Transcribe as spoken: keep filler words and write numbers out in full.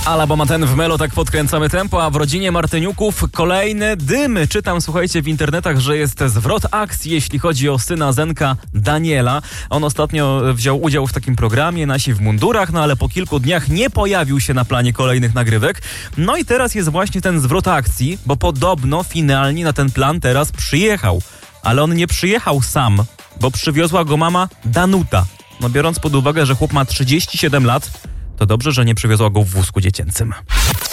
Ala, bo ma ten w Melo, tak podkręcamy tempo, a w rodzinie Martyniuków kolejne dymy. Czytam, słuchajcie, w internetach, że jest zwrot akcji, jeśli chodzi o syna Zenka, Daniela. On ostatnio wziął udział w takim programie, Nasi w mundurach, no ale po kilku dniach nie pojawił się na planie kolejnych nagrywek. No i teraz jest właśnie ten zwrot akcji, bo podobno finalnie na ten plan teraz przyjechał. Ale on nie przyjechał sam, bo przywiozła go mama Danuta. No biorąc pod uwagę, że chłop ma trzydzieści siedem lat, to dobrze, że nie przywiozła go w wózku dziecięcym.